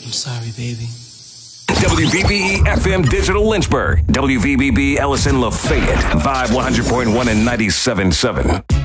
I'm sorry, baby. WVBE FM Digital Lynchburg. WVBB Ellison Lafayette. Vibe 100.1 and 97.7.